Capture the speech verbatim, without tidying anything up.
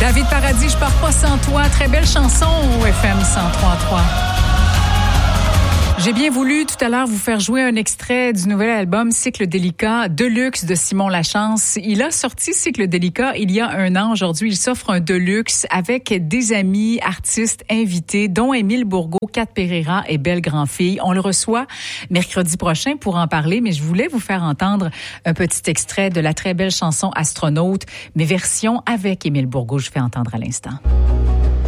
David Paradis, je pars pas sans toi. Très belle chanson au F M cent trois trois. J'ai bien voulu tout à l'heure vous faire jouer un extrait du nouvel album Cycle délicat Deluxe de Simon Lachance. Il a sorti Cycle délicat il y a un an. Aujourd'hui, il s'offre un Deluxe avec des amis artistes invités, dont Émile Bourgault, Kat Pereira et Belle Grandfille. On le reçoit mercredi prochain pour en parler, mais je voulais vous faire entendre un petit extrait de la très belle chanson Astronaute, mais version avec Émile Bourgault. Je fais entendre à l'instant.